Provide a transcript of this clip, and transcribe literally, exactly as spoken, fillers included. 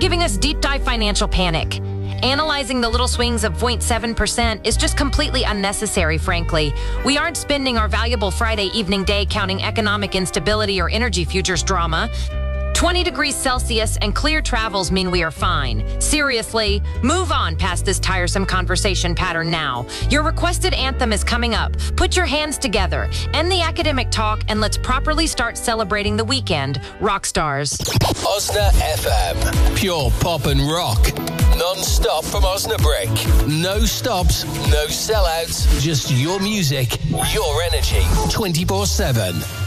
giving us deep dive financial panic. Analyzing the little swings of zero point seven percent is just completely unnecessary, frankly. We aren't spending our valuable Friday evening day counting economic instability or energy futures drama. twenty degrees Celsius and clear travels mean we are fine. Seriously, move on past this tiresome conversation pattern now. Your requested anthem is coming up. Put your hands together, end the academic talk, and let's properly start celebrating the weekend. Rock stars. Osna F M. Pure pop and rock. Non-stop from Osnabrück. No stops, no sellouts. Just your music, your energy. twenty-four seven.